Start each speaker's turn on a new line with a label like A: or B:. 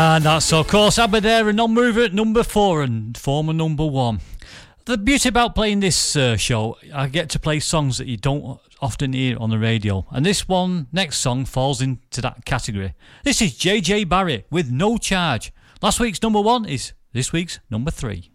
A: And that's, of course, Aberdare, non-mover at number 4 and former number 1. The beauty about playing this show, I get to play songs that you don't often hear on the radio. And this one, next song, falls into that category. This is JJ Barry with No Charge. Last week's number 1 is this week's number 3.